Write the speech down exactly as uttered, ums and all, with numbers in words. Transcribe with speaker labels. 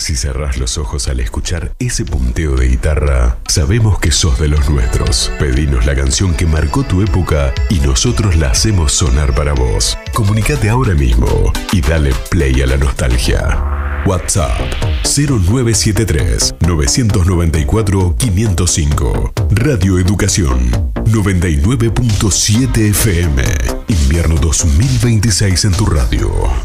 Speaker 1: Si cerrás los ojos al escuchar ese punteo de guitarra, sabemos que sos de los nuestros. Pedinos la canción que marcó tu época y nosotros la hacemos sonar para vos. Comunicate ahora mismo y dale play a la nostalgia. WhatsApp cero nueve siete tres, nueve nueve cuatro, cinco cero cinco. Radio Educación noventa y nueve punto siete F M. Invierno dos mil veintiséis en tu radio.